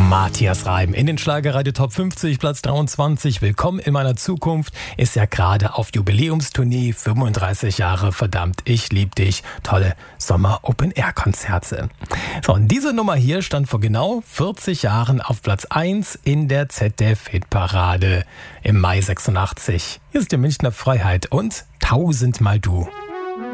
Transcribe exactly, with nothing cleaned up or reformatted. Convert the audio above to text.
Matthias Reim in den Schlagerradio Top fünfzig, Platz dreiundzwanzig. Willkommen in meiner Zukunft. Ist ja gerade auf Jubiläumstournee, fünfunddreißig Jahre, verdammt, ich lieb dich. Tolle Sommer-Open-Air-Konzerte. So, und diese Nummer hier stand vor genau vierzig Jahren auf Platz eins in der Z D F-Hitparade im Mai sechsundachtzig. Hier ist die Münchner Freiheit und Tausendmal du.